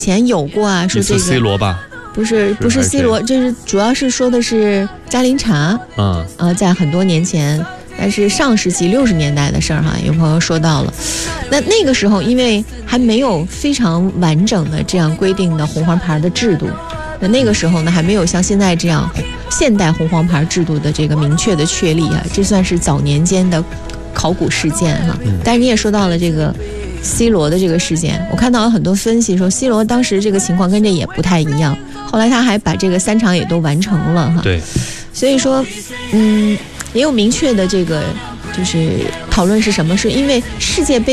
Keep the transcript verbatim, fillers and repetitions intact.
前有过啊，说这个 C 罗吧。 不是不是 C 罗，这是主要是说的是加林查，嗯呃，在很多年前，但是上世纪六十年代的事儿哈，有朋友说到了。那那个时候因为还没有非常完整的这样规定的红黄牌的制度，那那个时候呢还没有像现在这样现代红黄牌制度的这个明确的确立啊，这算是早年间的考古事件哈。但是你也说到了这个 C 罗的这个事件，我看到了很多分析说 C 罗当时这个情况跟这也不太一样，后来他还把这个三场也都完成了哈。 对， 所以说嗯也有明确的这个就是讨论是什么，是因为世界杯